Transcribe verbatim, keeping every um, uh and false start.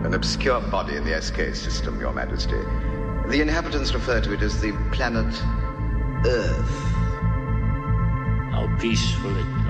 an obscure body in the S K system, Your Majesty. The inhabitants refer to it as the planet Earth. How peaceful it